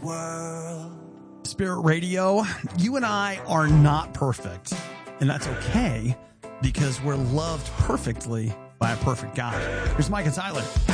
world. Spirit Radio, you and I are not perfect, and that's okay because we're loved perfectly by a perfect God. Here's Mike and Tyler.